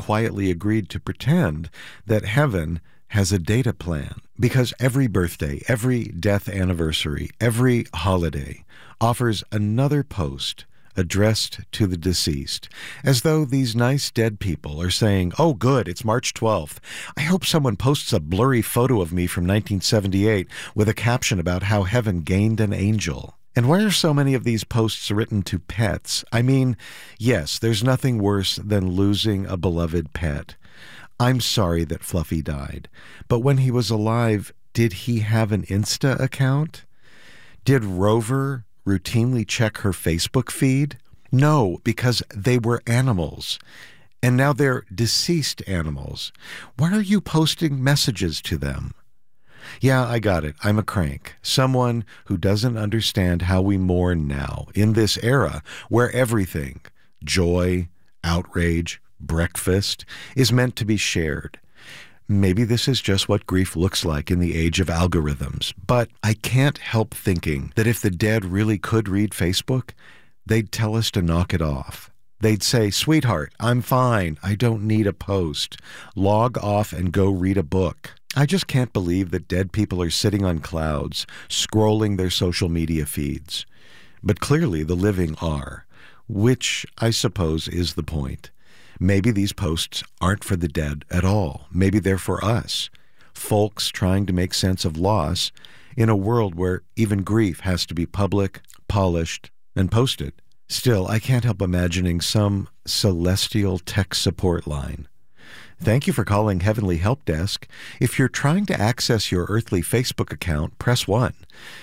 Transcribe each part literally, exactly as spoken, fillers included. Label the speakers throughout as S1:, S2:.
S1: quietly agreed to pretend that heaven has a data plan, because every birthday, every death anniversary, every holiday offers another post addressed to the deceased, as though these nice dead people are saying, "Oh, good, it's March twelfth. I hope someone posts a blurry photo of me from nineteen seventy-eight with a caption about how heaven gained an angel." And why are so many of these posts written to pets? I mean, yes, there's nothing worse than losing a beloved pet. I'm sorry that Fluffy died, but when he was alive, did he have an Insta account? Did Rover routinely check her Facebook feed? No, because they were animals. And now they're deceased animals. Why are you posting messages to them? Yeah, I got it. I'm a crank. Someone who doesn't understand how we mourn now, in this era where everything, joy, outrage, breakfast, is meant to be shared. Maybe this is just what grief looks like in the age of algorithms, but I can't help thinking that if the dead really could read Facebook, they'd tell us to knock it off. They'd say, "Sweetheart, I'm fine. I don't need a post. Log off and go read a book." I just can't believe that dead people are sitting on clouds, scrolling their social media feeds. But clearly the living are, which I suppose is the point. Maybe these posts aren't for the dead at all. Maybe they're for us, folks trying to make sense of loss in a world where even grief has to be public, polished, and posted. Still, I can't help imagining some celestial tech support line. Thank you for calling Heavenly Help Desk. If you're trying to access your earthly Facebook account, press one.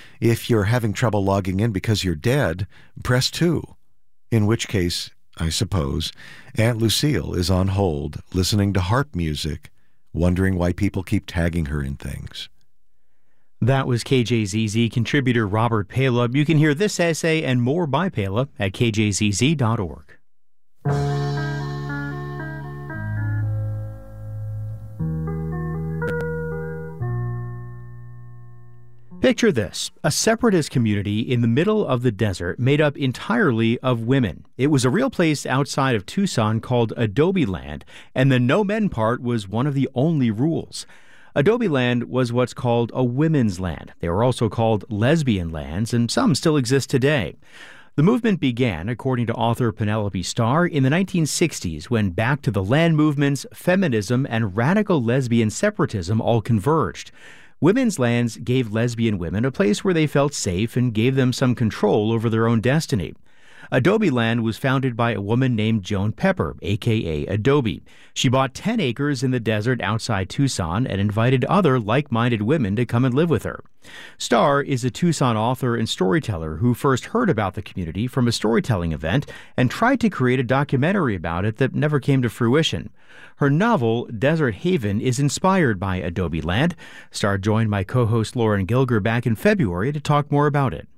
S1: If you're having trouble logging in because you're dead, press two. In which case, I suppose, Aunt Lucille is on hold, listening to harp music, wondering why people keep tagging her in things.
S2: That was K J Z Z contributor Robert Pala. You can hear this essay and more by Pala at k j z z dot org. Picture this, a separatist community in the middle of the desert made up entirely of women. It was a real place outside of Tucson called Adobe Land, and the no men part was one of the only rules. Adobe Land was what's called a women's land. They were also called lesbian lands, and some still exist today. The movement began, according to author Penelope Starr, in the nineteen sixties when Back to the Land movements, feminism, and radical lesbian separatism all converged. Women's lands gave lesbian women a place where they felt safe and gave them some control over their own destiny. Adobe Land was founded by a woman named Joan Pepper, a k a. Adobe. She bought ten acres in the desert outside Tucson and invited other like-minded women to come and live with her. Starr is a Tucson author and storyteller who first heard about the community from a storytelling event and tried to create a documentary about it that never came to fruition. Her novel, Desert Haven, is inspired by Adobe Land. Starr joined my co-host Lauren Gilger back in February to talk more about it.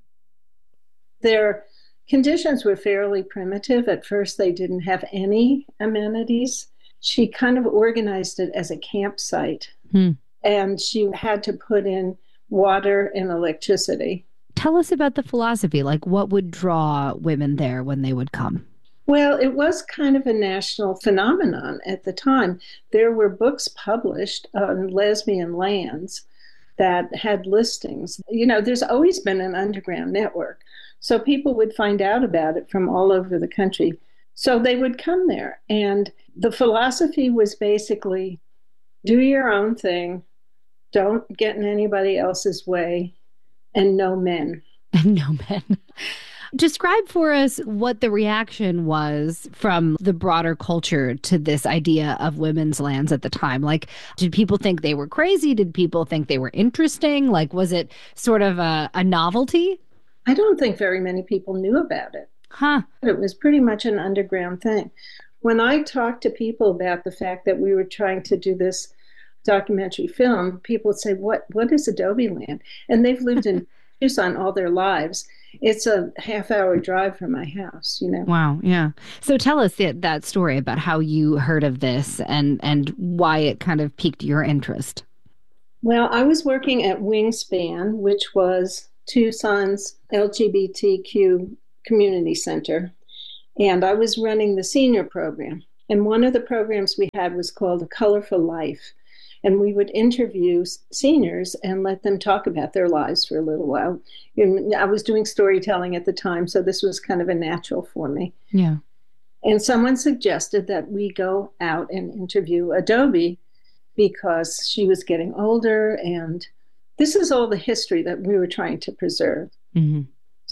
S3: Their conditions were fairly primitive. At first, they didn't have any amenities. She kind of organized it as a campsite, hmm. and she had to put in water and electricity.
S4: Tell us about the philosophy. Like, what would draw women there when they would come?
S3: Well, it was kind of a national phenomenon at the time. There were books published on lesbian lands that had listings. You know, there's always been an underground network. So people would find out about it from all over the country. So they would come there. And the philosophy was basically, do your own thing, don't get in anybody else's way, and no men.
S4: No men. Describe for us what the reaction was from the broader culture to this idea of women's lands at the time. Like, did people think they were crazy? Did people think they were interesting? Like, was it sort of a, a novelty?
S3: I don't think very many people knew about it.
S4: Huh.
S3: It was pretty much an underground thing. When I talked to people about the fact that we were trying to do this documentary film, people would say, what, what is Adobe Land? And they've lived in Tucson all their lives. It's a half-hour drive from my house, you know.
S4: Wow, yeah. So tell us that, that story about how you heard of this and, and why it kind of piqued your interest.
S3: Well, I was working at Wingspan, which was Tucson's L G B T Q community center, and I was running the senior program. And one of the programs we had was called A Colorful Life. And we would interview seniors and let them talk about their lives for a little while. I was doing storytelling at the time, so this was kind of a natural for me.
S4: Yeah.
S3: And someone suggested that we go out and interview Adobe because she was getting older. And this is all the history that we were trying to preserve.
S4: Mm-hmm.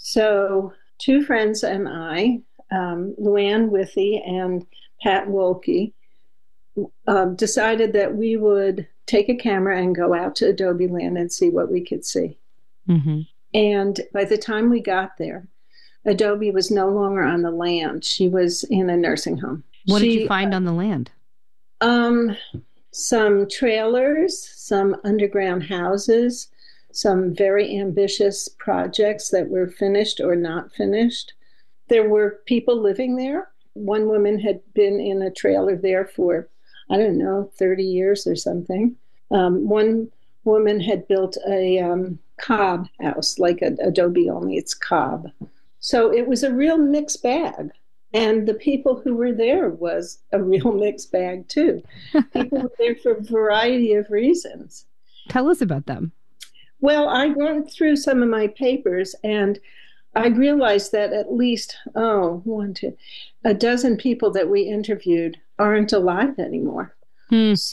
S3: So two friends and I, um, Luann Withy and Pat Wolke, um, decided that we would take a camera and go out to Adobe Land and see what we could see.
S4: Mm-hmm.
S3: And by the time we got there, Adobe was no longer on the land. She was in a nursing home.
S4: What
S3: she,
S4: did you find on the land?
S3: Um, some trailers, some underground houses, some very ambitious projects that were finished or not finished. There were people living there. One woman had been in a trailer there for, I don't know, thirty years or something. Um, one woman had built a um, cob house, like a, Adobe, only it's cob. So it was a real mixed bag. And the people who were there was a real mixed bag, too. People were there for a variety of reasons.
S4: Tell us about them.
S3: Well, I went through some of my papers, and I realized that at least, oh, one, two, a dozen people that we interviewed aren't alive anymore.
S4: Hmm.
S3: So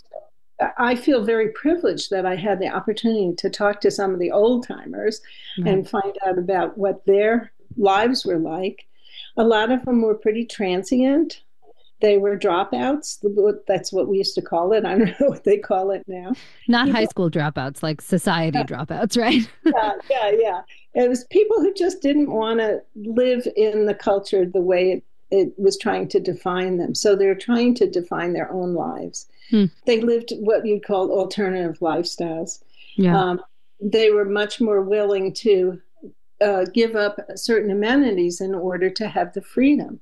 S3: I feel very privileged that I had the opportunity to talk to some of the old timers
S4: Right.
S3: and find out about what their lives were like. A lot of them were pretty transient. They were dropouts. That's what we used to call it. I don't know what they call it now.
S4: Not
S3: People,
S4: high school dropouts, like society dropouts, right?
S3: yeah, yeah, yeah. It was people who just didn't want to live in the culture the way it, it was trying to define them. So they're trying to define their own lives.
S4: Hmm.
S3: They lived what you'd call alternative lifestyles.
S4: Yeah.
S3: Um, they were much more willing to uh, give up certain amenities in order to have the freedom.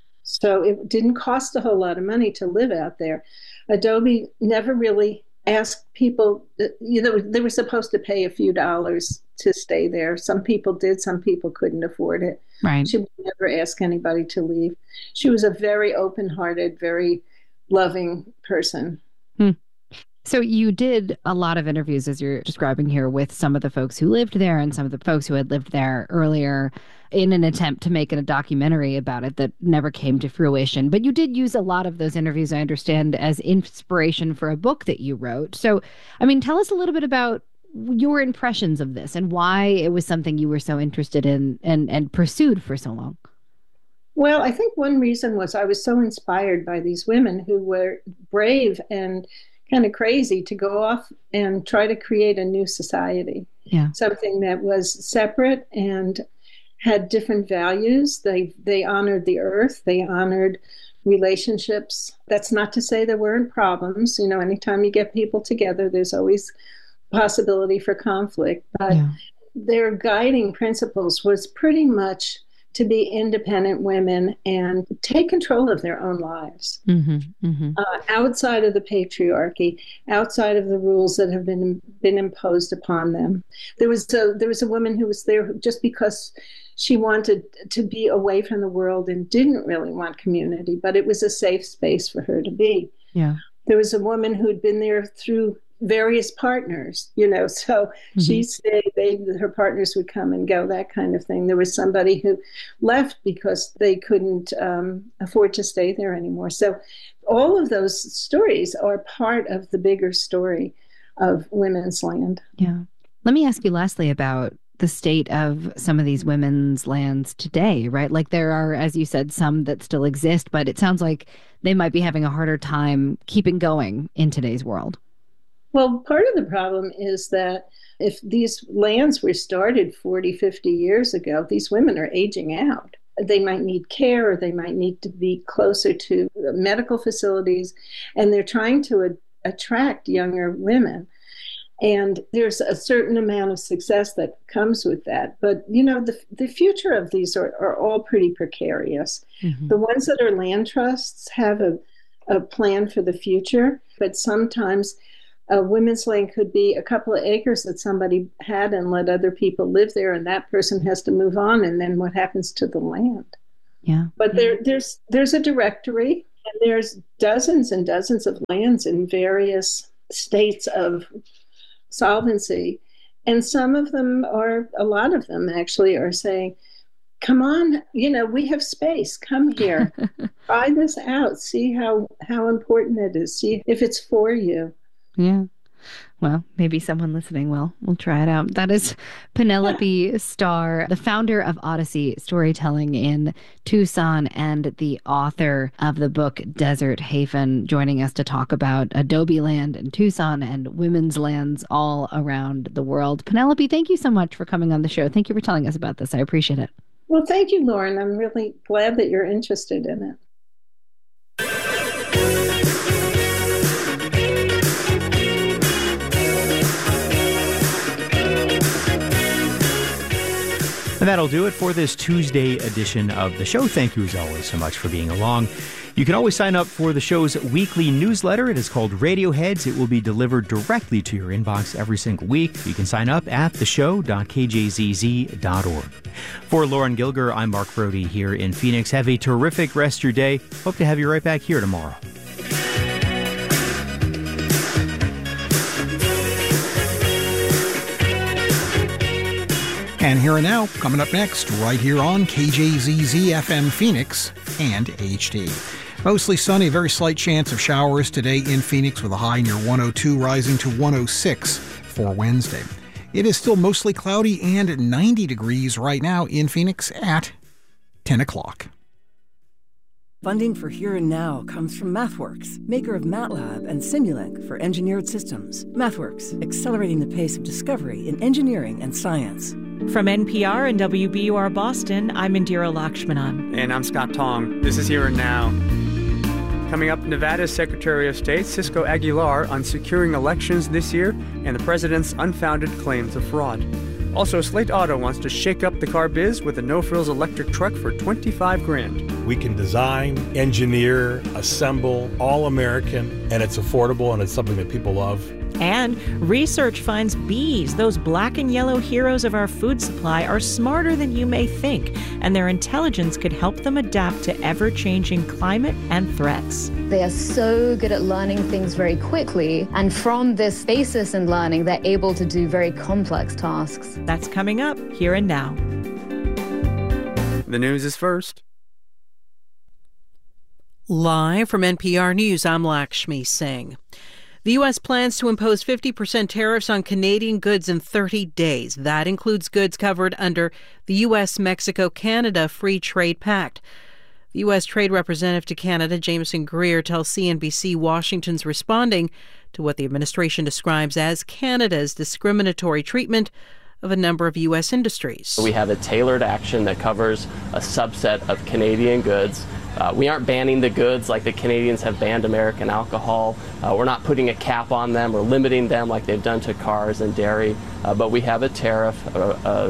S3: So it didn't cost a whole lot of money to live out there. Adobe never really asked people, you know, they were supposed to pay a few dollars to stay there. Some people did, some people couldn't afford it.
S4: Right.
S3: She would never ask anybody to leave. She was a very open-hearted, very loving person.
S4: Hmm. So you did a lot of interviews, as you're describing here, with some of the folks who lived there and some of the folks who had lived there earlier in an attempt to make a documentary about it that never came to fruition. But you did use a lot of those interviews, I understand, as inspiration for a book that you wrote. So, I mean, tell us a little bit about your impressions of this and why it was something you were so interested in and, and pursued for so long.
S3: Well, I think one reason was I was so inspired by these women who were brave and kind of crazy to go off and try to create a new society.
S4: Yeah.
S3: Something that was separate and had different values. They they honored the earth. They honored relationships. That's not to say there weren't problems. You know, anytime you get people together, there's always possibility for conflict. But
S4: Yeah.
S3: their guiding principles was pretty much to be independent women and take control of their own lives.
S4: Mm-hmm, mm-hmm.
S3: Uh, outside of the patriarchy, outside of the rules that have been been imposed upon them. There was a there was a woman who was there just because she wanted to be away from the world and didn't really want community, but it was a safe space for her to be.
S4: Yeah.
S3: There was a woman who'd been there through various partners, you know, so mm-hmm. she stayed, they, her partners would come and go, that kind of thing. There was somebody who left because they couldn't um, afford to stay there anymore. So all of those stories are part of the bigger story of women's land.
S4: Yeah. Let me ask you lastly about the state of some of these women's lands today, right? Like there are, as you said, some that still exist, but it sounds like they might be having a harder time keeping going in today's world.
S3: Well, part of the problem is that if these lands were started forty, fifty years ago, these women are aging out. They might need care, or they might need to be closer to medical facilities, and they're trying to a- attract younger women. And there's a certain amount of success that comes with that. But, you know, the the future of these are, are all pretty precarious. Mm-hmm. The ones that are land trusts have a, a plan for the future, but sometimes a women's land could be a couple of acres that somebody had and let other people live there, and that person has to move on, and then what happens to the land?
S4: Yeah.
S3: But
S4: yeah.
S3: there, there's there's a directory, And there's dozens and dozens of lands in various states of solvency. And some of them are, a lot of them actually are saying, come on, you know, we have space. Come here. Try this out. See how, how important it is. See if it's for you.
S4: Yeah. Well, maybe someone listening will. We'll try it out. That is Penelope Starr, the founder of Odyssey Storytelling in Tucson and the author of the book Desert Haven, joining us to talk about Adobe land in Tucson and women's lands all around the world. Penelope, thank you so much for coming on the show. Thank you for telling us about this. I appreciate it.
S3: Well, thank you, Lauren. I'm really glad that you're interested in it.
S2: And that'll do it for this Tuesday edition of the show. Thank you, as always, so much for being along. You can always sign up for the show's weekly newsletter. It is called Radioheads. It will be delivered directly to your inbox every single week. You can sign up at the show dot k j z z dot org. For Lauren Gilger, I'm Mark Brody here in Phoenix. Have a terrific rest of your day. Hope to have you right back here tomorrow.
S5: And Here and Now, coming up next, right here on K J Z Z F M Phoenix and H D. Mostly sunny, very slight chance of showers today in Phoenix with a high near one oh two, rising to one oh six for Wednesday. It is still mostly cloudy and ninety degrees right now in Phoenix at ten o'clock.
S6: Funding for Here and Now comes from MathWorks, maker of MATLAB and Simulink for engineered systems. MathWorks, accelerating the pace of discovery in engineering and science.
S7: From N P R and W B U R Boston, I'm Indira Lakshmanan.
S8: And I'm Scott Tong. This is Here and Now. Coming up, Nevada's Secretary of State, Cisco Aguilar, on securing elections this year and the president's unfounded claims of fraud. Also, Slate Auto wants to shake up the car biz with a no-frills electric truck for twenty-five grand.
S9: We can design, engineer, assemble, all American, and it's affordable and it's something that people love.
S7: And research finds bees, those black and yellow heroes of our food supply, are smarter than you may think, and their intelligence could help them adapt to ever-changing climate and threats.
S10: They are so good at learning things very quickly, and from this basis in learning, they're able to do very complex tasks.
S7: That's coming up Here and Now.
S8: The news is first.
S11: Live from N P R News, I'm Lakshmi Singh. The U S plans to impose fifty percent tariffs on Canadian goods in thirty days. That includes goods covered under the U S Mexico Canada Free Trade Pact. The U S Trade Representative to Canada, Jameson Greer, tells C N B C Washington's responding to what the administration describes as Canada's discriminatory treatment of a number of U S industries.
S12: We have a tailored action that covers a subset of Canadian goods. Uh, we aren't banning the goods like the Canadians have banned American alcohol. Uh, we're not putting a cap on them or limiting them like they've done to cars and dairy, uh, but we have a tariff, uh, uh,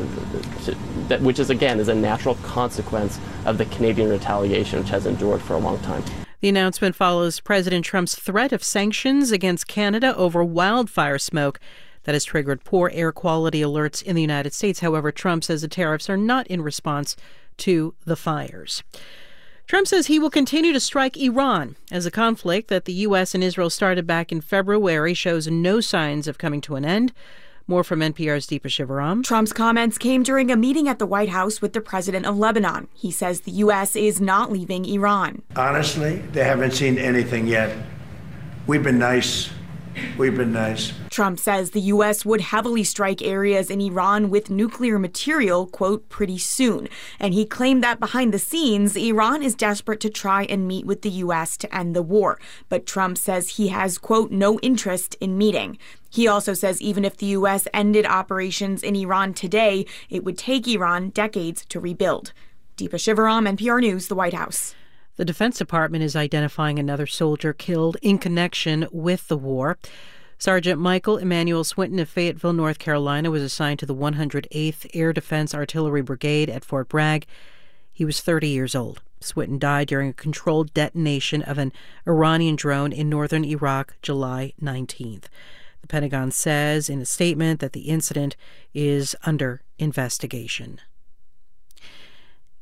S12: that, which is, again, is a natural consequence of the Canadian retaliation, which has endured for a long time.
S11: The announcement follows President Trump's threat of sanctions against Canada over wildfire smoke that has triggered poor air quality alerts in the United States. However, Trump says the tariffs are not in response to the fires. Trump says he will continue to strike Iran as the conflict that the U S and Israel started back in February shows no signs of coming to an end. More from N P R's Deepa Shivaram.
S13: Trump's comments came during a meeting at the White House with the president of Lebanon. He says the U S is not leaving Iran.
S14: Honestly, they haven't seen anything yet. We've been nice. We've been nice.
S13: Trump says the U S would heavily strike areas in Iran with nuclear material, quote, pretty soon. And he claimed that behind the scenes, Iran is desperate to try and meet with the U S to end the war. But Trump says he has, quote, no interest in meeting. He also says even if the U S ended operations in Iran today, it would take Iran decades to rebuild. Deepa Shivaram, N P R News, the White House.
S11: The Defense Department is identifying another soldier killed in connection with the war. Sergeant Michael Emmanuel Swinton of Fayetteville, North Carolina, was assigned to the one hundred eighth Air Defense Artillery Brigade at Fort Bragg. He was thirty years old. Swinton died during a controlled detonation of an Iranian drone in northern Iraq, July nineteenth. The Pentagon says in a statement that the incident is under investigation.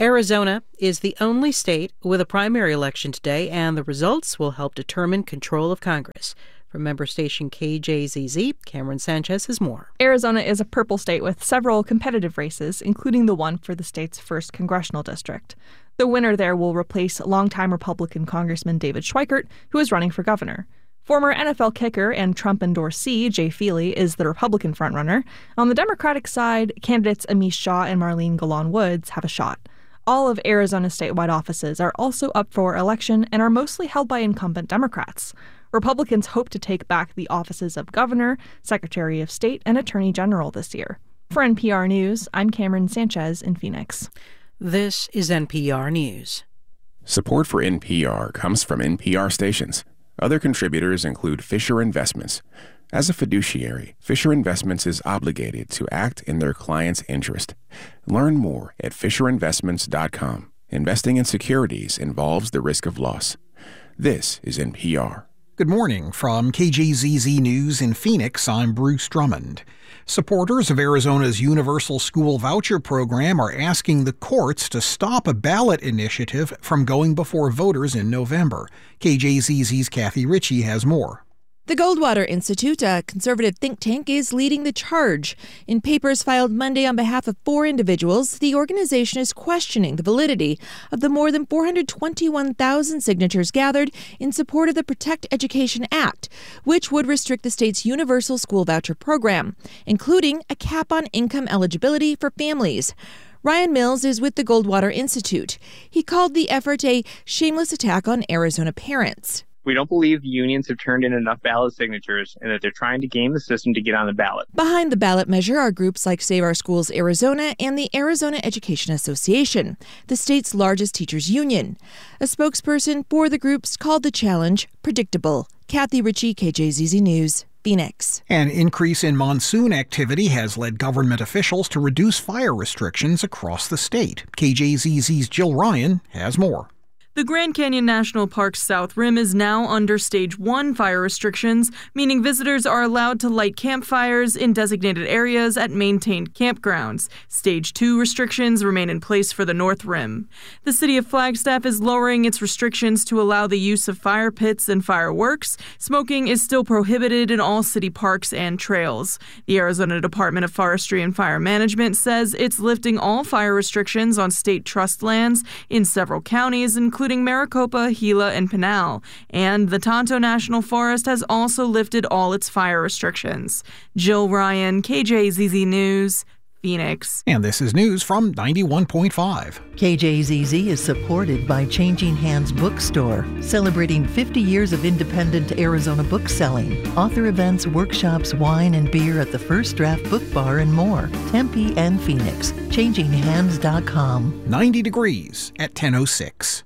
S11: Arizona is the only state with a primary election today, and the results will help determine control of Congress. From member station K J Z Z, Cameron Sanchez has more.
S15: Arizona is a purple state with several competitive races, including the one for the state's first congressional district. The winner there will replace longtime Republican Congressman David Schweikert, who is running for governor. Former N F L kicker and Trump endorsee Jay Feely is the Republican frontrunner. On the Democratic side, candidates Amish Shaw and Marlene Golan Woods have a shot. All of Arizona's statewide offices are also up for election and are mostly held by incumbent Democrats. Republicans hope to take back the offices of governor, secretary of state, and attorney general this year. For N P R News, I'm Cameron Sanchez in Phoenix.
S11: This is N P R News.
S16: Support for N P R comes from N P R stations. Other contributors include Fisher Investments. As a fiduciary, Fisher Investments is obligated to act in their client's interest. Learn more at fisher investments dot com. Investing in securities involves the risk of loss. This is N P R.
S5: Good morning. From K J Z Z News in Phoenix, I'm Bruce Drummond. Supporters of Arizona's Universal School Voucher Program are asking the courts to stop a ballot initiative from going before voters in November. K J Z Z's Kathy Ritchie has more.
S17: The Goldwater Institute, a conservative think tank, is leading the charge. In papers filed Monday on behalf of four individuals, the organization is questioning the validity of the more than four hundred twenty-one thousand signatures gathered in support of the Protect Education Act, which would restrict the state's universal school voucher program, including a cap on income eligibility for families. Ryan Mills is with the Goldwater Institute. He called the effort a shameless attack on Arizona parents.
S18: We don't believe the unions have turned in enough ballot signatures and that they're trying to game the system to get on the ballot.
S17: Behind the ballot measure are groups like Save Our Schools Arizona and the Arizona Education Association, the state's largest teachers union. A spokesperson for the groups called the challenge predictable. Kathy Ritchie, K J Z Z News, Phoenix.
S5: An increase in monsoon activity has led government officials to reduce fire restrictions across the state. K J Z Z's Jill Ryan has more.
S19: The Grand Canyon National Park's South Rim is now under Stage one fire restrictions, meaning visitors are allowed to light campfires in designated areas at maintained campgrounds. Stage two restrictions remain in place for the North Rim. The city of Flagstaff is lowering its restrictions to allow the use of fire pits and fireworks. Smoking is still prohibited in all city parks and trails. The Arizona Department of Forestry and Fire Management says it's lifting all fire restrictions on state trust lands in several counties, including including Maricopa, Gila, and Pinal. And the Tonto National Forest has also lifted all its fire restrictions. Jill Ryan, K J Z Z News, Phoenix.
S5: And this is news from ninety-one point five.
S20: K J Z Z is supported by Changing Hands Bookstore, celebrating fifty years of independent Arizona book selling. Author events, workshops, wine and beer at the First Draft Book Bar and more. Tempe and Phoenix. changing hands dot com.
S5: ninety degrees at ten oh six.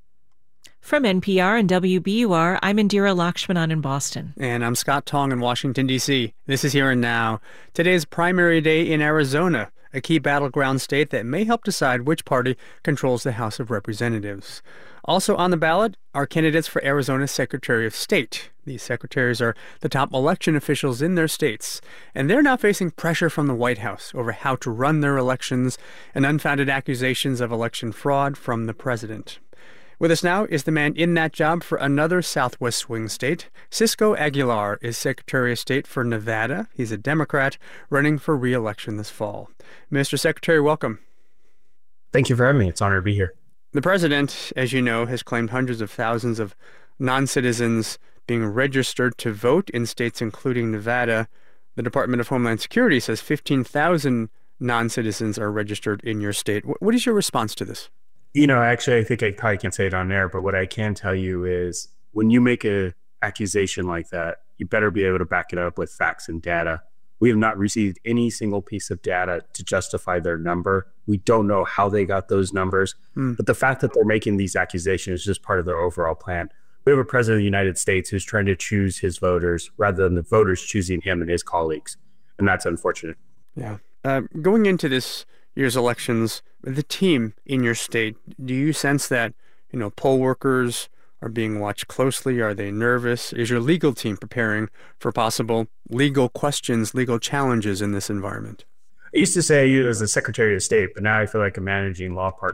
S7: From N P R and W B U R, I'm Indira Lakshmanan in Boston.
S8: And I'm Scott Tong in Washington, D C This is Here and Now. Today's primary day in Arizona, a key battleground state that may help decide which party controls the House of Representatives. Also on the ballot are candidates for Arizona's Secretary of State. These secretaries are the top election officials in their states, and they're now facing pressure from the White House over how to run their elections and unfounded accusations of election fraud from the president. With us now is the man in that job for another Southwest swing state. Cisco Aguilar is Secretary of State for Nevada. He's a Democrat running for re-election this fall. Mister Secretary, welcome.
S21: Thank you for having me. It's an honor to be here.
S8: The president, as you know, has claimed hundreds of thousands of non-citizens being registered to vote in states including Nevada. The Department of Homeland Security says fifteen thousand non-citizens are registered in your state. What is your response to this?
S21: You know, actually, I think I probably can't say it on air, but what I can tell you is when you make a accusation like that, you better be able to back it up with facts and data. We have not received any single piece of data to justify their number. We don't know how they got those numbers, mm. but the fact that they're making these accusations is just part of their overall plan. We have a president of the United States who's trying to choose his voters rather than the voters choosing him and his colleagues, and that's unfortunate.
S8: Yeah. Uh, going into this year's elections, the team in your state, do you sense that, you know, poll workers are being watched closely? Are they nervous? Is your legal team preparing for possible legal questions, legal challenges in this environment?
S21: I used to say you as a Secretary of State, but now I feel like a managing law partner.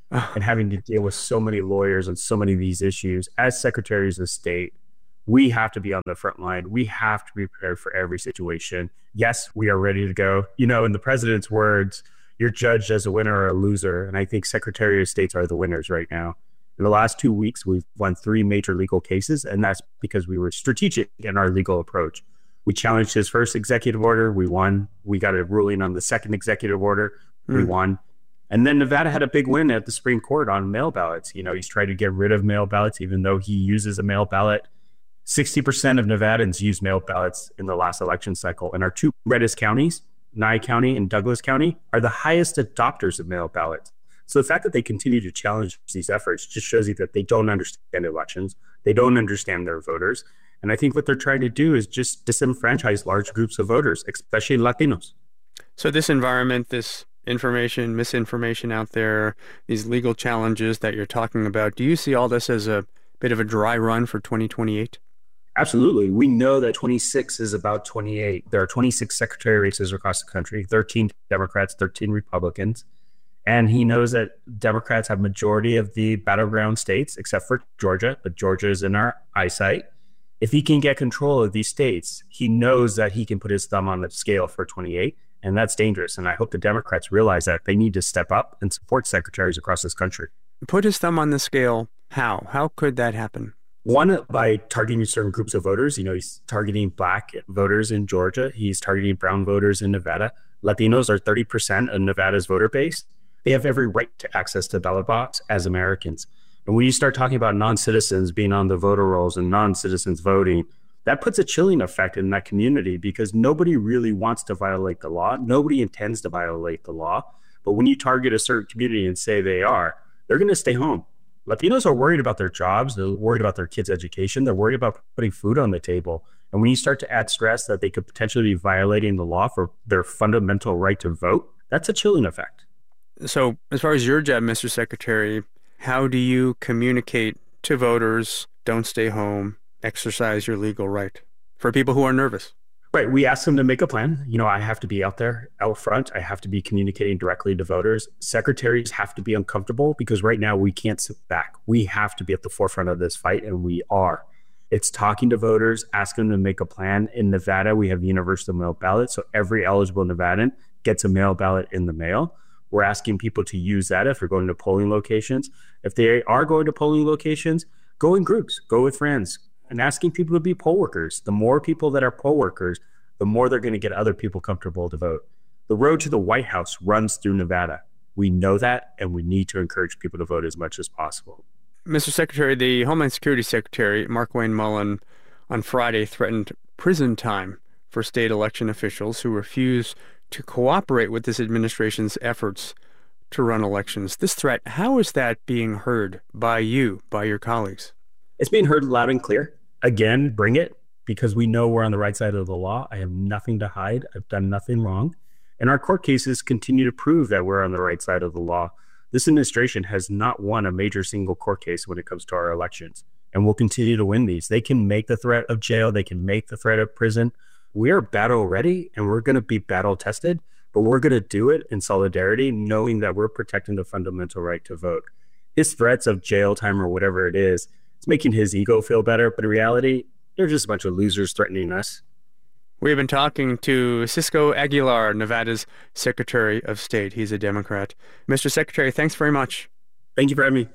S21: and having to deal with so many lawyers on so many of these issues. As secretaries of state, we have to be on the front line. We have to be prepared for every situation. Yes, we are ready to go. You know, in the president's words, you're judged as a winner or a loser. And I think Secretary of States are the winners right now. In the last two weeks, we've won three major legal cases, and that's because we were strategic in our legal approach. We challenged his first executive order. We won. We got a ruling on the second executive order. Mm. We won. And then Nevada had a big win at the Supreme Court on mail ballots. You know, he's tried to get rid of mail ballots, even though he uses a mail ballot. sixty percent of Nevadans used mail ballots in the last election cycle. And our two reddest counties, Nye County and Douglas County, are the highest adopters of mail ballots. So the fact that they continue to challenge these efforts just shows you that they don't understand elections. They don't understand their voters. And I think what they're trying to do is just disenfranchise large groups of voters, especially Latinos.
S8: So this environment, this information, misinformation out there, these legal challenges that you're talking about, do you see all this as a bit of a dry run for twenty twenty-eight?
S21: Absolutely. We know that twenty-six is about twenty-eight. There are twenty-six secretary races across the country, thirteen Democrats, thirteen Republicans. And he knows that Democrats have majority of the battleground states, except for Georgia, but Georgia is in our eyesight. If he can get control of these states, he knows that he can put his thumb on the scale for twenty-eight, and that's dangerous. And I hope the Democrats realize that they need to step up and support secretaries across this country.
S8: Put his thumb on the scale. How? How could that happen?
S21: One, by targeting certain groups of voters. You know, he's targeting black voters in Georgia. He's targeting brown voters in Nevada. Latinos are thirty percent of Nevada's voter base. They have every right to access to ballot box as Americans. And when you start talking about non-citizens being on the voter rolls and non-citizens voting, that puts a chilling effect in that community because nobody really wants to violate the law. Nobody intends to violate the law. But when you target a certain community and say they are, they're going to stay home. Latinos are worried about their jobs. They're worried about their kids' education. They're worried about putting food on the table. And when you start to add stress that they could potentially be violating the law for their fundamental right to vote, that's a chilling effect.
S8: So as far as your job, Mister Secretary, how do you communicate to voters, don't stay home, exercise your legal right, for people who are nervous?
S21: Right. We ask them to make a plan. You know, I have to be out there, out front. I have to be communicating directly to voters. Secretaries have to be uncomfortable because right now we can't sit back. We have to be at the forefront of this fight, and we are. It's talking to voters, asking them to make a plan. In Nevada, we have universal mail ballot, so every eligible Nevadan gets a mail ballot in the mail. We're asking people to use that if they're going to polling locations. If they are going to polling locations, go in groups, go with friends, and asking people to be poll workers. The more people that are poll workers, the more they're going to get other people comfortable to vote. The road to the White House runs through Nevada. We know that, and we need to encourage people to vote as much as possible.
S8: Mister Secretary, the Homeland Security Secretary, Markwayne Mullin, on Friday threatened prison time for state election officials who refuse to cooperate with this administration's efforts to run elections. This threat, how is that being heard by you, by your colleagues?
S21: It's being heard loud and clear. Again, bring it, because we know we're on the right side of the law. I have nothing to hide. I've done nothing wrong. And our court cases continue to prove that we're on the right side of the law. This administration has not won a major single court case when it comes to our elections, and we'll continue to win these. They can make the threat of jail. They can make the threat of prison. We are battle ready, and we're going to be battle tested, but we're going to do it in solidarity, knowing that we're protecting the fundamental right to vote. His threats of jail time or whatever it is, it's making his ego feel better, but in reality, they're just a bunch of losers threatening us.
S8: We have been talking to Cisco Aguilar, Nevada's Secretary of State. He's a Democrat. Mister Secretary, thanks very much.
S21: Thank you for having me.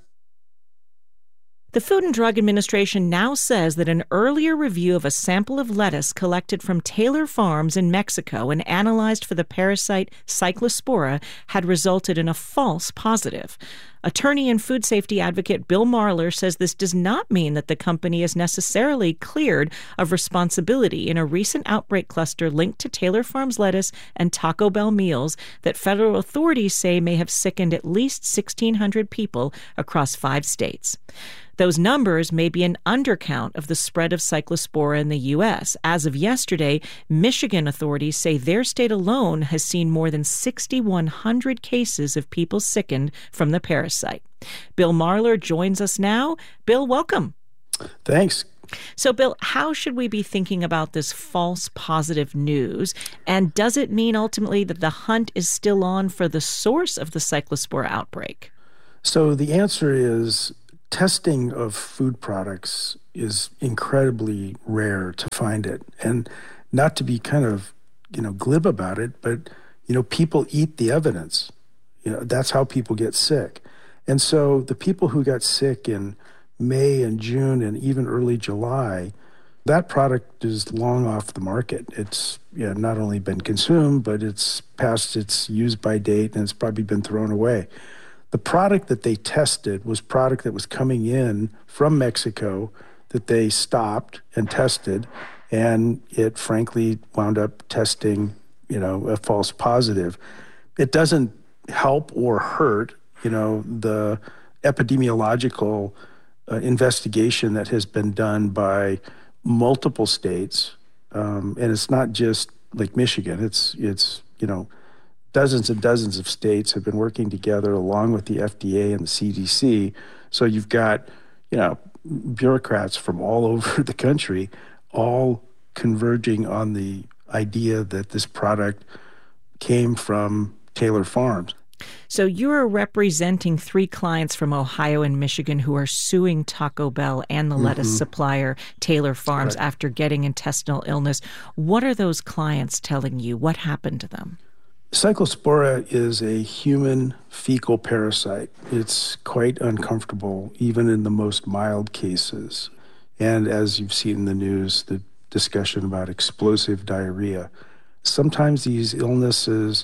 S7: The Food and Drug Administration now says that an earlier review of a sample of lettuce collected from Taylor Farms in Mexico and analyzed for the parasite Cyclospora had resulted in a false positive. Attorney and food safety advocate Bill Marler says this does not mean that the company is necessarily cleared of responsibility in a recent outbreak cluster linked to Taylor Farms lettuce and Taco Bell meals that federal authorities say may have sickened at least sixteen hundred people across five states. Those numbers may be an undercount of the spread of Cyclospora in the U S. As of yesterday, Michigan authorities say their state alone has seen more than six thousand one hundred cases of people sickened from the parasite. Bill Marler joins us now. Bill, welcome.
S1: Thanks.
S7: So, Bill, how should we be thinking about this false positive news? And does it mean ultimately that the hunt is still on for the source of the Cyclospora outbreak?
S1: So the answer is testing of food products is incredibly rare to find it. And not to be kind of, you know, glib about it, but, you know, people eat the evidence. You know, that's how people get sick. And so the people who got sick in May and June and even early July, that product is long off the market. It's you know, not only been consumed, but it's past its use-by date and it's probably been thrown away. The product that they tested was product that was coming in from Mexico that they stopped and tested, and it frankly wound up testing, you know, a false positive. It doesn't help or hurt, you know, the epidemiological uh, investigation that has been done by multiple states, um, and it's not just like Michigan. It's it's you know, dozens and dozens of states have been working together along with the F D A and the C D C. So you've got, you know, bureaucrats from all over the country all converging on the idea that this product came from Taylor Farms.
S7: So you're representing three clients from Ohio and Michigan who are suing Taco Bell and the mm-hmm. lettuce supplier, Taylor Farms, right. after getting intestinal illness. What are those clients telling you? What happened to them?
S1: Cyclospora is a human fecal parasite. It's quite uncomfortable, even in the most mild cases. And as you've seen in the news, the discussion about explosive diarrhea. Sometimes these illnesses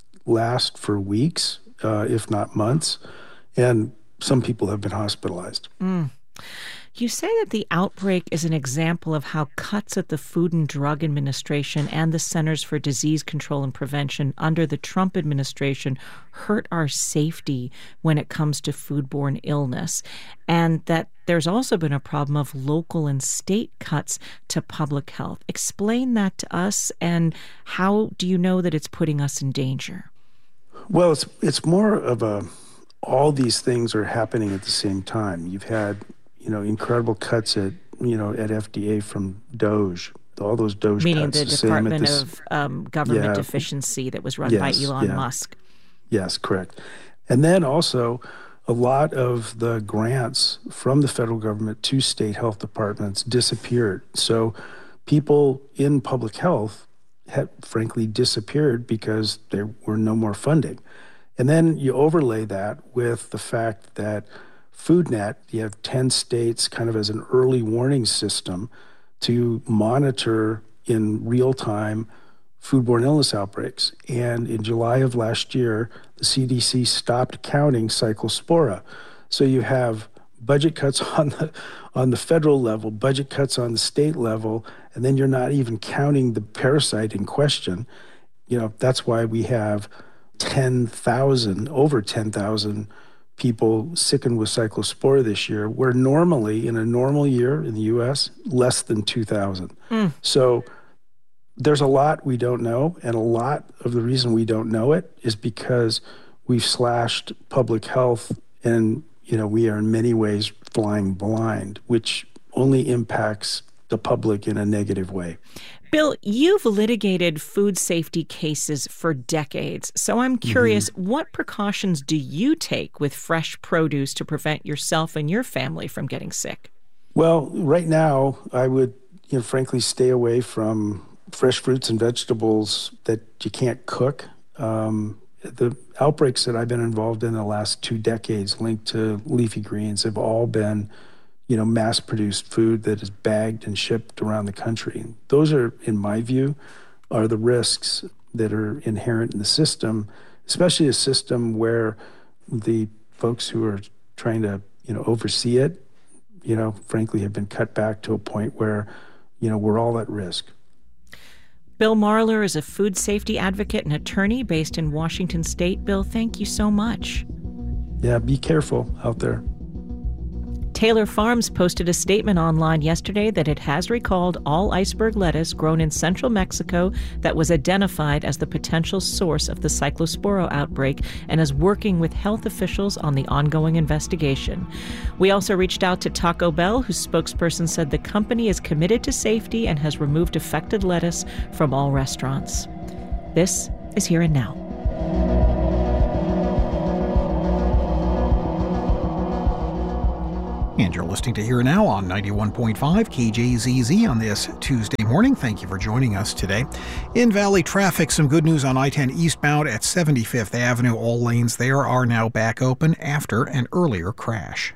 S1: last for weeks, uh, if not months, and some people have been hospitalized.
S7: Mm. You say that the outbreak is an example of how cuts at the Food and Drug Administration and the Centers for Disease Control and Prevention under the Trump administration hurt our safety when it comes to foodborne illness, and that there's also been a problem of local and state cuts to public health. Explain that to us, and how do you know that it's putting us in danger?
S1: Well, it's it's more of a, all these things are happening at the same time. You've had you know, incredible cuts at, you know, at F D A from DOJ, all those DOJ
S7: Meaning
S1: cuts.
S7: the, the Department this, of um, Government
S1: yeah,
S7: Efficiency that was run
S1: yes,
S7: by Elon
S1: yeah.
S7: Musk.
S1: Yes, correct. And then also a lot of the grants from the federal government to state health departments disappeared. So people in public health had frankly disappeared because there were no more funding. And then you overlay that with the fact that FoodNet, you have ten states kind of as an early warning system to monitor in real time foodborne illness outbreaks. And in July of last year, the C D C stopped counting Cyclospora. So you have budget cuts on the on the federal level, budget cuts on the state level, and then you're not even counting the parasite in question. You know, that's why we have ten thousand, over ten thousand people sickened with Cyclospora this year, where normally in a normal year in the U S, less than two thousand. Mm. So there's a lot we don't know, and a lot of the reason we don't know it is because we've slashed public health, and you know we are in many ways flying blind, which only impacts the public in a negative way.
S7: Bill, you've litigated food safety cases for decades, so I'm curious, mm-hmm. what precautions do you take with fresh produce to prevent yourself and your family from getting sick?
S1: Well, right now, I would, you know, frankly, stay away from fresh fruits and vegetables that you can't cook. Um, the outbreaks that I've been involved in the last two decades linked to leafy greens have all been you know, mass-produced food that is bagged and shipped around the country. Those are, in my view, are the risks that are inherent in the system, especially a system where the folks who are trying to, you know, oversee it, you know, frankly, have been cut back to a point where, you know, we're all at risk.
S7: Bill Marler is a food safety advocate and attorney based in Washington State. Bill, thank you so much.
S1: Yeah, be careful out there.
S7: Taylor Farms posted a statement online yesterday that it has recalled all iceberg lettuce grown in central Mexico that was identified as the potential source of the Cyclospora outbreak and is working with health officials on the ongoing investigation. We also reached out to Taco Bell, whose spokesperson said the company is committed to safety and has removed affected lettuce from all restaurants. This is Here and Now.
S5: And you're listening to Here and Now on ninety-one point five K J Z Z on this Tuesday morning. Thank you for joining us today. In Valley traffic, some good news on I ten eastbound at seventy-fifth Avenue. All lanes there are now back open after an earlier crash.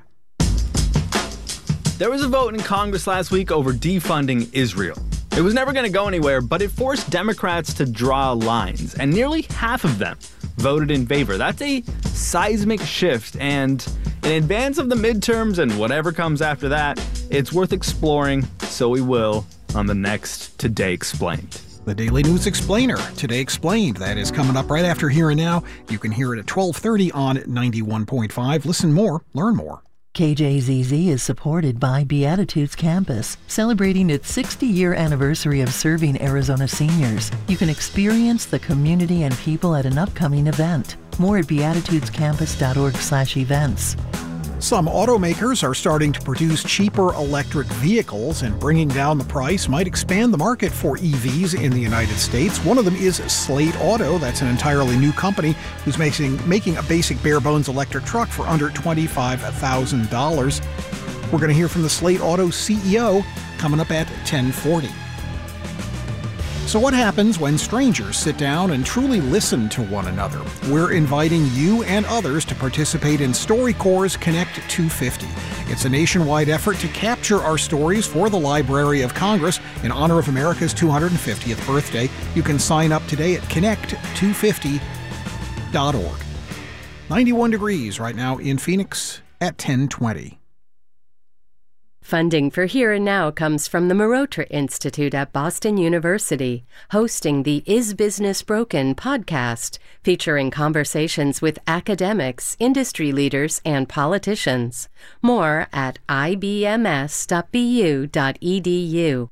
S4: There was a vote in Congress last week over defunding Israel. It was never going to go anywhere, but it forced Democrats to draw lines, and nearly half of them voted in favor. That's a seismic shift, and in advance of the midterms and whatever comes after that, it's worth exploring, so we will on the next Today Explained.
S5: The Daily News Explainer, Today Explained. That is coming up right after Here and Now. You can hear it at twelve thirty on ninety-one point five. Listen more, learn more.
S20: K J Z Z is supported by Beatitudes Campus, celebrating its sixty-year anniversary of serving Arizona seniors. You can experience the community and people at an upcoming event. More at beatitudescampus.org slash events.
S5: Some automakers are starting to produce cheaper electric vehicles, and bringing down the price might expand the market for E Vs in the United States. One of them is Slate Auto. That's an entirely new company who's making, making a basic bare-bones electric truck for under twenty-five thousand dollars. We're going to hear from the Slate Auto C E O coming up at ten forty. So what happens when strangers sit down and truly listen to one another? We're inviting you and others to participate in StoryCorps' Connect two fifty. It's a nationwide effort to capture our stories for the Library of Congress in honor of America's two hundred fiftieth birthday. You can sign up today at connect two fifty dot org. ninety-one degrees right now in Phoenix at ten twenty.
S22: Funding for Here and Now comes from the Marotra Institute at Boston University, hosting the Is Business Broken podcast, featuring conversations with academics, industry leaders, and politicians. More at I B M S dot B U dot E D U.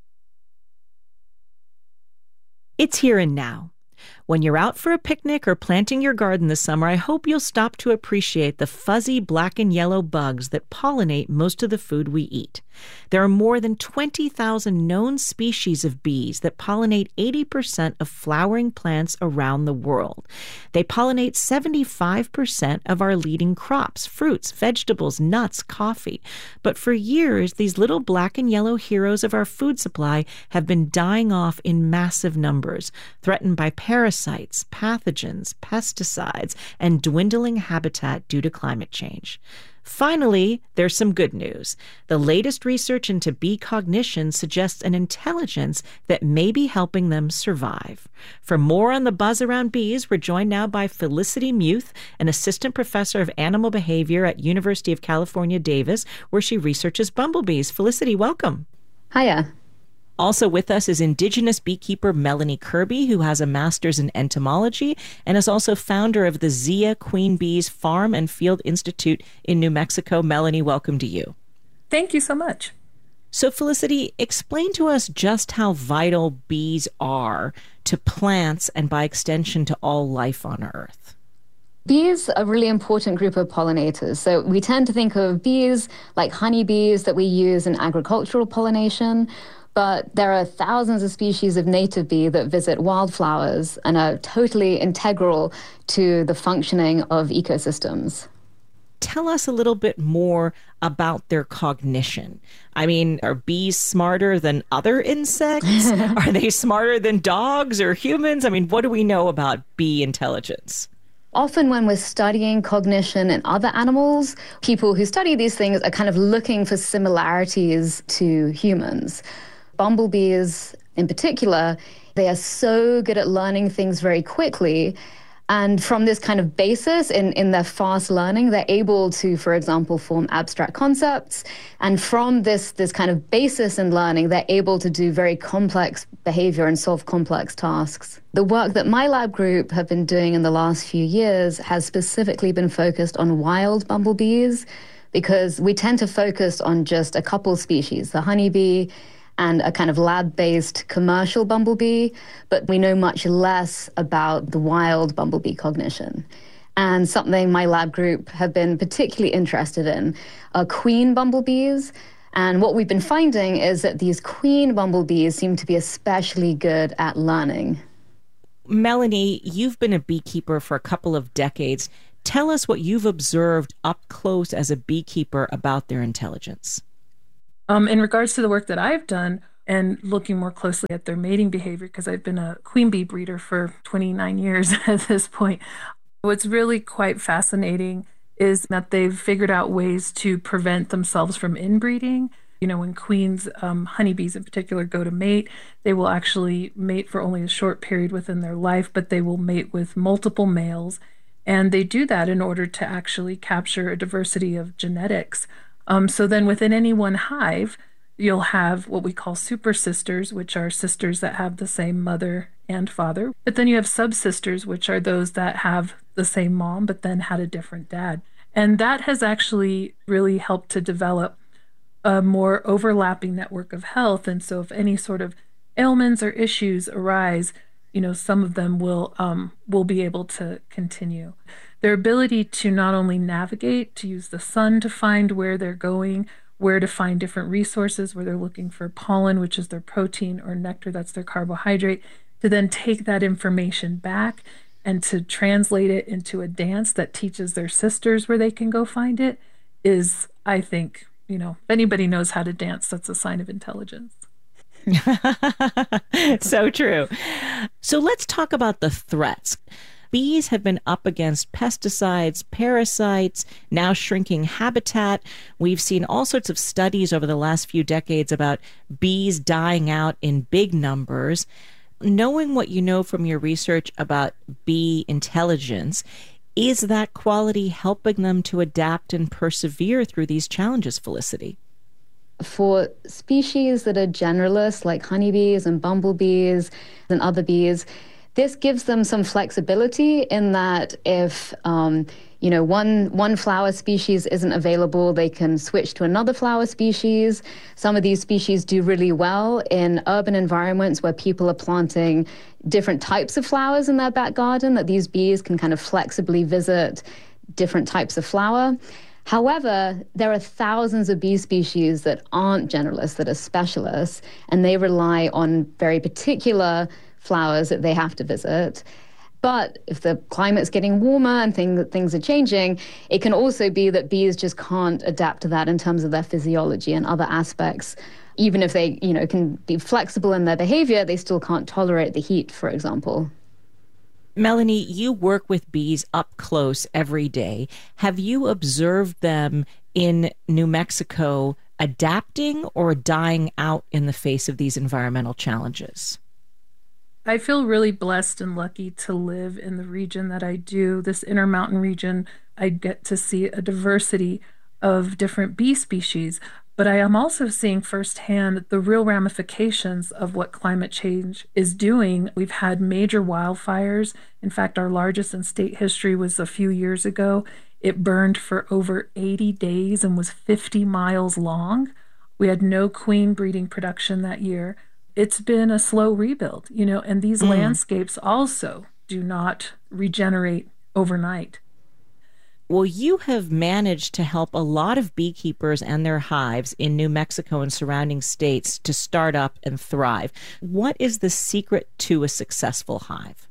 S7: It's Here and Now. When you're out for a picnic or planting your garden this summer, I hope you'll stop to appreciate the fuzzy black and yellow bugs that pollinate most of the food we eat. There are more than twenty thousand known species of bees that pollinate eighty percent of flowering plants around the world. They pollinate seventy-five percent of our leading crops, fruits, vegetables, nuts, coffee. But for years, these little black and yellow heroes of our food supply have been dying off in massive numbers, threatened by parasites, pathogens, pesticides, and dwindling habitat due to climate change. Finally, there's some good news. The latest research into bee cognition suggests an intelligence that may be helping them survive. For more on the buzz around bees, we're joined now by Felicity Muth, an assistant professor of animal behavior at University of California, Davis, where she researches bumblebees. Felicity, welcome.
S23: Hiya.
S7: Also with us is Indigenous beekeeper Melanie Kirby, who has a master's in entomology and is also founder of the Zia Queen Bees Farm and Field Institute in New Mexico. Melanie, welcome to you.
S23: Thank you so much.
S7: So, Felicity, explain to us just how vital bees are to plants and by extension to all life on Earth.
S23: Bees are a really important group of pollinators. So we tend to think of bees like honeybees that we use in agricultural pollination. But there are thousands of species of native bee that visit wildflowers and are totally integral to the functioning of ecosystems.
S7: Tell us a little bit more about their cognition. I mean, are bees smarter than other insects? Are they smarter than dogs or humans? I mean, what do we know about bee intelligence?
S23: Often when we're studying cognition in other animals, people who study these things are kind of looking for similarities to humans. Bumblebees, in particular, they are so good at learning things very quickly. And from this kind of basis in, in their fast learning, they're able to, for example, form abstract concepts. And from this, this kind of basis in learning, they're able to do very complex behavior and solve complex tasks. The work that my lab group have been doing in the last few years has specifically been focused on wild bumblebees, because we tend to focus on just a couple species, the honeybee and a kind of lab-based commercial bumblebee, but we know much less about the wild bumblebee cognition. And something my lab group have been particularly interested in are queen bumblebees. And what we've been finding is that these queen bumblebees seem to be especially good at learning.
S7: Melanie, you've been a beekeeper for a couple of decades. Tell us what you've observed up close as a beekeeper about their intelligence.
S2: Um, in regards to the work that I've done and looking more closely at their mating behavior, because I've been a queen bee breeder for twenty-nine years at this point, what's really quite fascinating is that they've figured out ways to prevent themselves from inbreeding. You know, when queens, um, honeybees in particular, go to mate, they will actually mate for only a short period within their life, but they will mate with multiple males. And they do that in order to actually capture a diversity of genetics. Um, so then within any one hive, you'll have what we call super sisters, which are sisters that have the same mother and father. But then you have subsisters, which are those that have the same mom, but then had a different dad. And that has actually really helped to develop a more overlapping network of health. And so if any sort of ailments or issues arise, you know, some of them will um, will be able to continue. Their ability to not only navigate, to use the sun to find where they're going, where to find different resources, where they're looking for pollen, which is their protein, or nectar, that's their carbohydrate, to then take that information back and to translate it into a dance that teaches their sisters where they can go find it is, I think, you know, if anybody knows how to dance, that's a sign of intelligence.
S7: So true. So let's talk about the threats. Bees have been up against pesticides, parasites, now shrinking habitat. We've seen all sorts of studies over the last few decades about bees dying out in big numbers. Knowing what you know from your research about bee intelligence, is that quality helping them to adapt and persevere through these challenges, Felicity?
S23: For species that are generalists, like honeybees and bumblebees and other bees, this gives them some flexibility in that if um, you know one one flower species isn't available, they can switch to another flower species. Some of these species do really well in urban environments where people are planting different types of flowers in their back garden, that these bees can kind of flexibly visit different types of flower. However, there are thousands of bee species that aren't generalists, that are specialists, and they rely on very particular flowers that they have to visit. But if the climate's getting warmer and thing, things are changing, it can also be that bees just can't adapt to that in terms of their physiology and other aspects. Even if they, you know, can be flexible in their behavior, they still can't tolerate the heat, for example.
S7: Melanie, you work with bees up close every day. Have you observed them in New Mexico adapting or dying out in the face of these environmental challenges?
S2: I feel really blessed and lucky to live in the region that I do, this Intermountain region. I get to see a diversity of different bee species, but I am also seeing firsthand the real ramifications of what climate change is doing. We've had major wildfires. In fact, our largest in state history was a few years ago. It burned for over eighty days and was fifty miles long. We had no queen breeding production that year. It's been a slow rebuild, you know, and these mm. landscapes also do not regenerate overnight.
S7: Well, you have managed to help a lot of beekeepers and their hives in New Mexico and surrounding states to start up and thrive. What is the secret to a successful hive?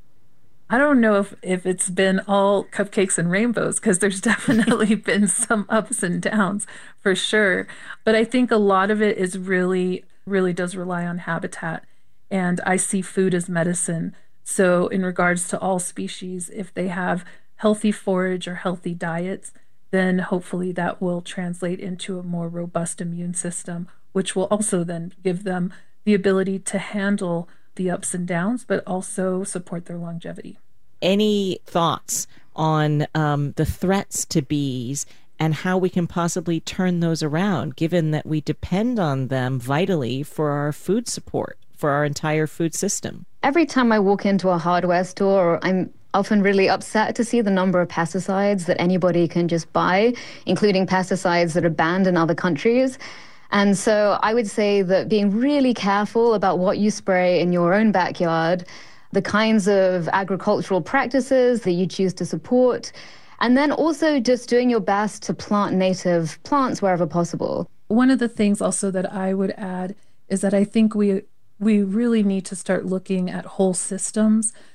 S2: I don't know if, if it's been all cupcakes and rainbows, because there's definitely been some ups and downs for sure. But I think a lot of it is really, really does rely on habitat. And I see food as medicine. So in regards to all species, if they have healthy forage or healthy diets, then hopefully that will translate into a more robust immune system, which will also then give them the ability to handle the ups and downs, but also support their longevity.
S7: Any thoughts on um, the threats to bees and how we can possibly turn those around, given that we depend on them vitally for our food support, for our entire food system?
S23: Every time I walk into a hardware store, I'm often really upset to see the number of pesticides that anybody can just buy, including pesticides that are banned in other countries. And so I would say that being really careful about what you spray in your own backyard, the kinds of agricultural practices that you choose to support, and then also just doing your best to plant native plants wherever possible.
S2: One of the things also that I would add is that I think we we really need to start looking at whole systems.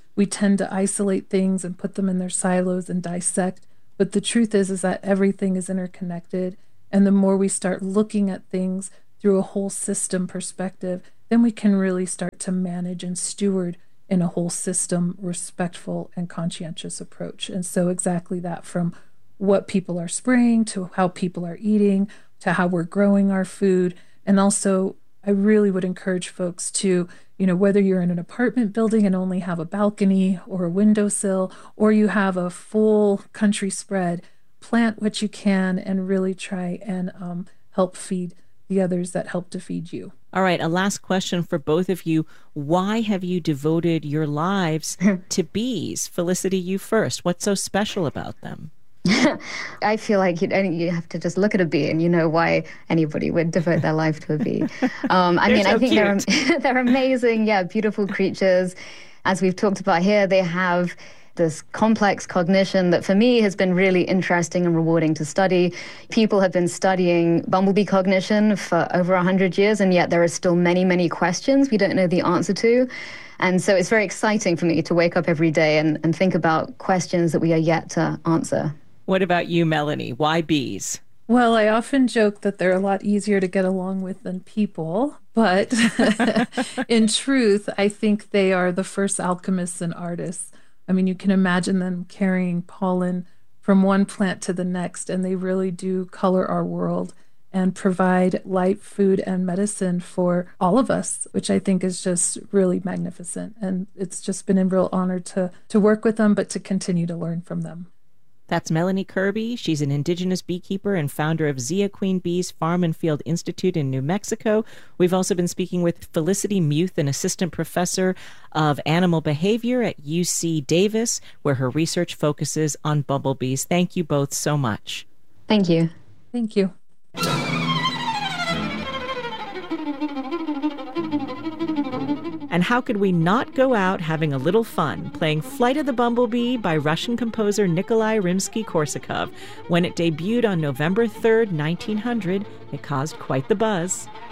S2: we tend to isolate things and put them in their silos and dissect. But the truth is, is that everything is interconnected. And the more we start looking at things through a whole system perspective, then we can really start to manage and steward in a whole system, respectful and conscientious approach. And so exactly that, from what people are spraying to how people are eating to how we're growing our food. And also, I really would encourage folks to, you know, whether you're in an apartment building and only have a balcony or a windowsill, or you have a full country spread, plant what you can and really try and um, help feed the others that help to feed you.
S7: All right, a last question for both of you. Why have you devoted your lives to bees? Felicity, you first. What's so special about them?
S23: I feel like you, you have to just look at a bee and you know why anybody would devote their life to a bee. Um, I mean, so I think they're, they're amazing, yeah, beautiful creatures. As we've talked about here, they have this complex cognition that for me has been really interesting and rewarding to study. People have been studying bumblebee cognition for over one hundred years, and yet there are still many, many questions we don't know the answer to. And so it's very exciting for me to wake up every day and, and think about questions that we are yet to answer.
S7: What about you, Melanie? Why bees?
S2: Well, I often joke that they're a lot easier to get along with than people, but in truth, I think they are the first alchemists and artists. I mean, you can imagine them carrying pollen from one plant to the next, and they really do color our world and provide light, food, and medicine for all of us, which I think is just really magnificent. And it's just been a real honor to, to work with them, but to continue to learn from them.
S7: That's Melanie Kirby. She's an indigenous beekeeper and founder of Zia Queen Bee's Farm and Field Institute in New Mexico. We've also been speaking with Felicity Muth, an assistant professor of animal behavior at U C Davis, where her research focuses on bumblebees. Thank you both so much.
S23: Thank you.
S2: Thank you.
S7: And how could we not go out having a little fun playing Flight of the Bumblebee by Russian composer Nikolai Rimsky-Korsakov? When it debuted on November third, nineteen hundred, it caused quite the buzz.